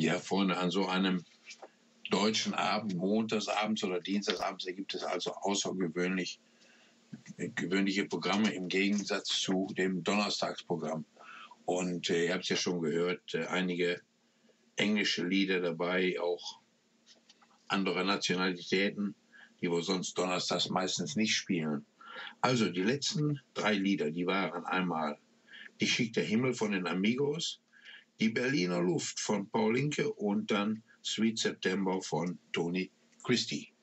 Ja, Freunde, an so einem deutschen Abend, montagsabends oder dienstagsabends, da gibt es also außergewöhnliche Programme im Gegensatz zu dem Donnerstagsprogramm. Und ihr habt es ja schon gehört, einige englische Lieder dabei, auch andere Nationalitäten, die wir sonst donnerstags meistens nicht spielen. Also die letzten 3 Lieder, die waren einmal Die schickt der Himmel von den Amigos, Die Berliner Luft von Paul Linke und dann Sweet September von Tony Christie.